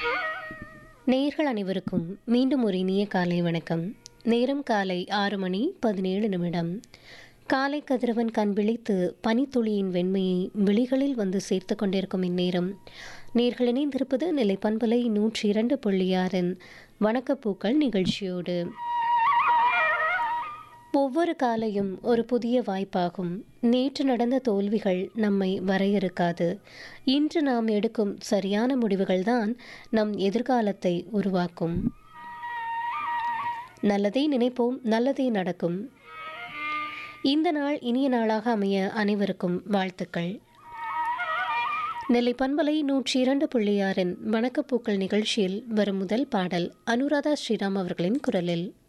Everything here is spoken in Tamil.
நேயர்கள் அனைவருக்கும் மீண்டும் ஒரு இனிய காலை வணக்கம். நேரம் காலை 6:17. காலை கதிரவன் கண் விழித்து பனித்துளியின் வெண்மையை விழிகளில் வந்து சேர்த்து கொண்டிருக்கும் இந்நேரம் நேர்கள் இணைந்திருப்பது நிலை பண்பலை 102.6 வணக்கப்பூக்கள் நிகழ்ச்சியோடு. ஒவ்வொரு காலையும் ஒரு புதிய வாய்ப்பாகும். நேற்று நடந்த தோல்விகள் நம்மை வரையறுக்காது. இன்று நாம் எடுக்கும் சரியான முடிவுகள்தான் நம் எதிர்காலத்தை உருவாக்கும். நல்லதை நினைப்போம், நல்லதே நடக்கும். இந்த நாள் இனிய நாளாக அமைய அனைவருக்கும் வாழ்த்துக்கள். நெல்லை பண்பலை 102.6 வணக்கப்பூக்கள் நிகழ்ச்சியில் வரும் முதல் பாடல் அனுராதா ஸ்ரீராம் அவர்களின் குரலில்.